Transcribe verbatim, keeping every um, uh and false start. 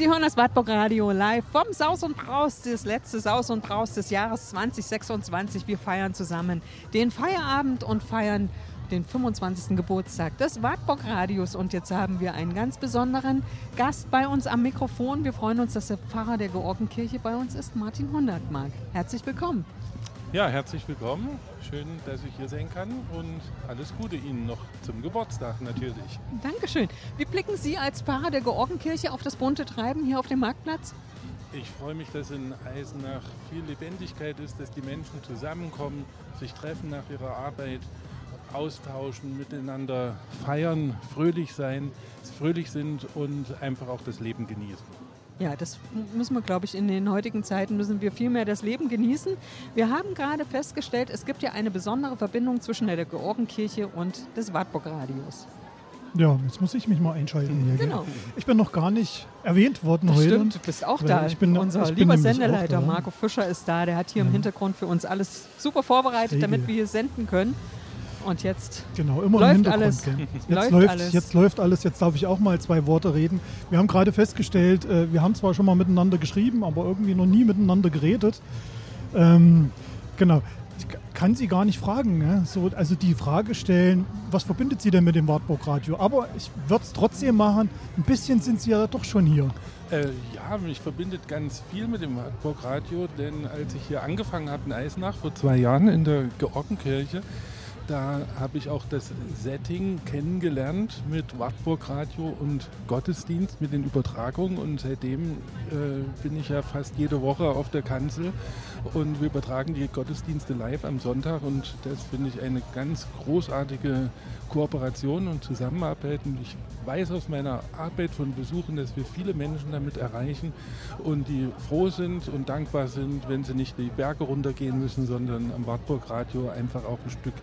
Sie hören das Wartburg Radio live vom Saus und Braus, das letzte Saus und Braus des Jahres zwanzig sechsundzwanzig. Wir feiern zusammen den Feierabend und feiern den fünfundzwanzigsten Geburtstag des Wartburg Radios. Und jetzt haben wir einen ganz besonderen Gast bei uns am Mikrofon. Wir freuen uns, dass der Pfarrer der Georgenkirche bei uns ist, Martin Hundertmark. Herzlich willkommen. Ja, herzlich willkommen. Schön, dass ich hier sein kann und alles Gute Ihnen noch zum Geburtstag natürlich. Dankeschön. Wie blicken Sie als Pfarrer der Georgenkirche auf das bunte Treiben hier auf dem Marktplatz? Ich freue mich, dass in Eisenach viel Lebendigkeit ist, dass die Menschen zusammenkommen, sich treffen nach ihrer Arbeit, austauschen, miteinander feiern, fröhlich sein, fröhlich sind und einfach auch das Leben genießen. Ja, das müssen wir, glaube ich, in den heutigen Zeiten müssen wir viel mehr das Leben genießen. Wir haben gerade festgestellt, es gibt ja eine besondere Verbindung zwischen der Georgenkirche und des Wartburg Radios. Ja, jetzt muss ich mich mal einschalten hier. Genau. Ich bin noch gar nicht erwähnt worden das heute. Stimmt, du bist auch da. Ich bin, Unser ich lieber bin Sendeleiter auch da. Marco Fischer ist da. Der hat hier ja. im Hintergrund für uns alles super vorbereitet, Regel. damit wir hier senden können. Und jetzt genau, immer läuft im Hintergrund. alles. Jetzt läuft, läuft, alles. jetzt läuft alles. Jetzt darf ich auch mal zwei Worte reden. Wir haben gerade festgestellt, äh, wir haben zwar schon mal miteinander geschrieben, aber irgendwie noch nie miteinander geredet. Ähm, genau. Ich kann Sie gar nicht fragen. Ne? So, also die Frage stellen, was verbindet Sie denn mit dem Wartburg Radio? Aber ich würde es trotzdem machen. Ein bisschen sind Sie ja doch schon hier. Äh, ja, mich verbindet ganz viel mit dem Wartburg Radio, denn als ich hier angefangen habe in Eisenach vor zwei Jahren in der Georgenkirche, da habe ich auch das Setting kennengelernt mit Wartburg Radio und Gottesdienst, mit den Übertragungen. Und seitdem äh, bin ich ja fast jede Woche auf der Kanzel und wir übertragen die Gottesdienste live am Sonntag. Und das finde ich eine ganz großartige Kooperation und Zusammenarbeit. Und ich weiß aus meiner Arbeit von Besuchen, dass wir viele Menschen damit erreichen und die froh sind und dankbar sind, wenn sie nicht die Berge runtergehen müssen, sondern am Wartburg Radio einfach auch ein Stück